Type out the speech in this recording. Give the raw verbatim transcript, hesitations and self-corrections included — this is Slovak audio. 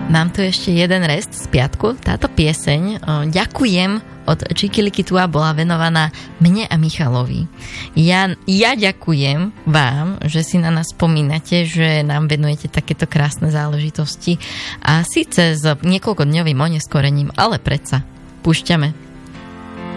Mám tu ešte jeden rest z piatku. Táto pieseň o, Ďakujem od Čikilikitua bola venovaná mne a Michalovi. Ja, ja ďakujem vám, že si na nás spomínate, že nám venujete takéto krásne záležitosti a síce s niekoľkodňovým oneskorením, ale predsa púšťame.